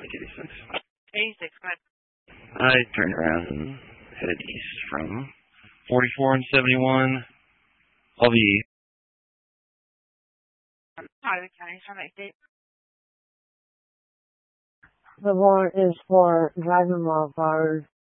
86. 86, go ahead. I turned around and headed east from 44 and 71. I'll be Tyler County, Summit State. The warrant is for driving while fired.